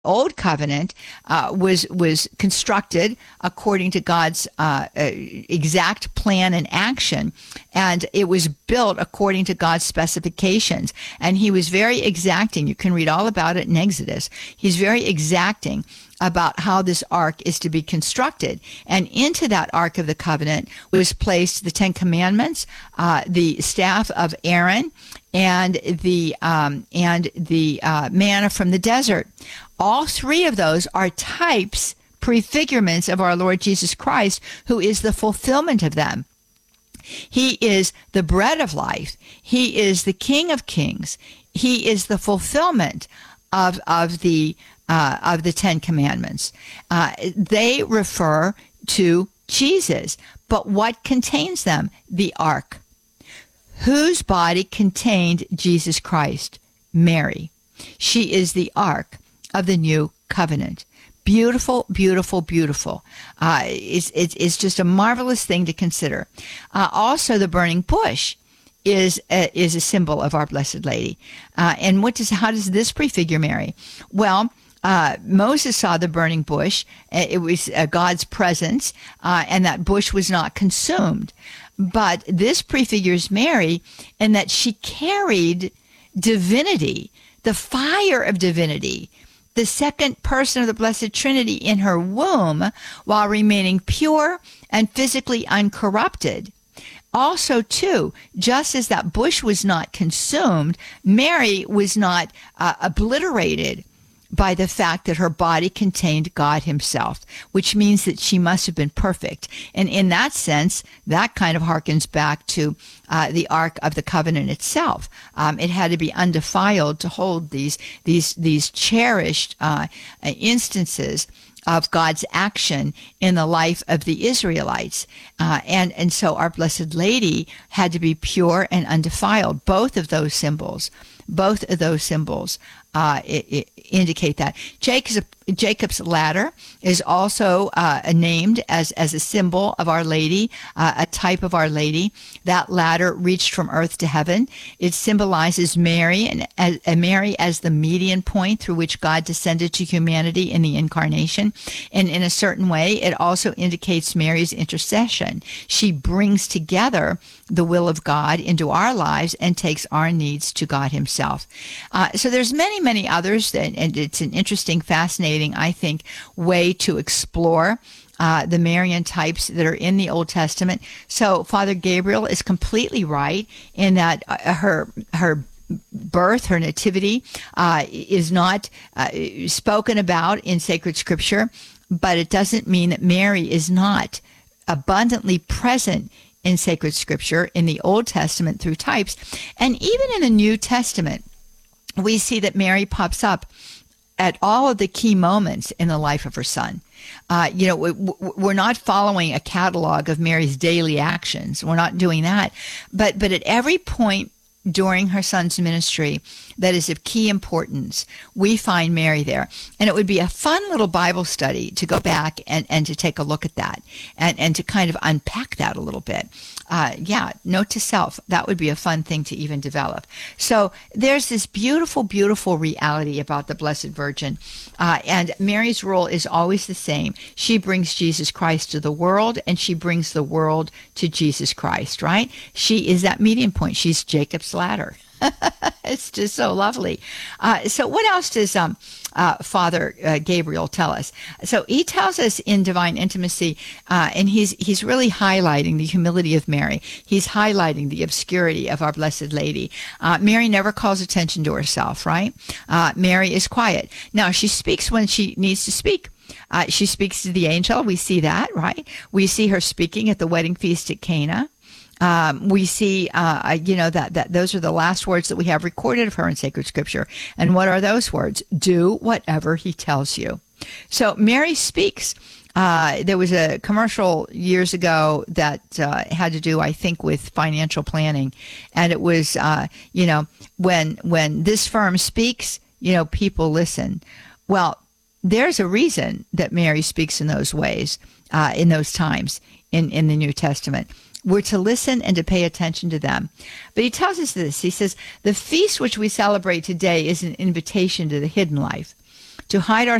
old covenant was constructed according to God's exact plan and action, and it was built according to God's specifications. And he was very exacting. You can read all about it in Exodus. He's very exacting about how this ark is to be constructed. And into that ark of the covenant was placed the Ten Commandments, the staff of Aaron, and the manna from the desert. All three of those are types, prefigurements of our Lord Jesus Christ, who is the fulfillment of them. He is the bread of life. He is the King of Kings. He is the fulfillment of the Ten Commandments. They refer to Jesus, but what contains them? The ark. Whose body contained Jesus Christ? Mary. She is the ark of the new covenant. Beautiful, beautiful, beautiful. It's just a marvelous thing to consider. Also, the burning bush is a symbol of our Blessed Lady. And how does this prefigure Mary? Well, Moses saw the burning bush. It was God's presence, and that bush was not consumed. But this prefigures Mary in that she carried divinity, the fire of divinity, the second person of the Blessed Trinity in her womb, while remaining pure and physically uncorrupted. Also, too, just as that bush was not consumed, Mary was not obliterated by the fact that her body contained God himself, which means that she must have been perfect. And in that sense, that kind of harkens back to the Ark of the Covenant itself. It had to be undefiled to hold these cherished instances of God's action in the life of the Israelites. And so our Blessed Lady had to be pure and undefiled. Both of those symbols indicate that. Jacob's ladder is also named as a symbol of Our Lady, a type of Our Lady. That ladder reached from earth to heaven. It symbolizes Mary, and Mary as the median point through which God descended to humanity in the incarnation. And in a certain way, it also indicates Mary's intercession. She brings together the will of God into our lives and takes our needs to God himself. So there's many others, and it's an interesting, fascinating, I think, way to explore the Marian types that are in the Old Testament. So Father Gabriel is completely right in that her birth, her nativity, is not spoken about in sacred scripture, but it doesn't mean that Mary is not abundantly present in sacred scripture in the Old Testament through types. And even in the New Testament, we see that Mary pops up at all of the key moments in the life of her son. We're not following a catalog of Mary's daily actions. We're not doing that. But at every point during her son's ministry that is of key importance, we find Mary there. And it would be a fun little Bible study to go back and to take a look at that and to kind of unpack that a little bit. Note to self, that would be a fun thing to even develop. So there's this beautiful, beautiful reality about the Blessed Virgin. And Mary's role is always the same. She brings Jesus Christ to the world, and she brings the world to Jesus Christ, right? She is that median point. She's Jacob's ladder. It's just so lovely. So what else does Father Gabriel tell us? So he tells us in Divine Intimacy, and he's really highlighting the humility of Mary. He's highlighting the obscurity of our Blessed Lady. Mary never calls attention to herself, right? Mary is quiet. Now, she speaks when she needs to speak. She speaks to the angel. We see that, right? We see her speaking at the wedding feast at Cana. We see, that those are the last words that we have recorded of her in sacred scripture. And what are those words? Do whatever he tells you. So Mary speaks. There was a commercial years ago that had to do, I think, with financial planning. And it was, when this firm speaks, people listen. Well, there's a reason that Mary speaks in those ways, in those times in the New Testament. We're to listen and to pay attention to them. But he tells us this. He says, the feast which we celebrate today is an invitation to the hidden life, to hide our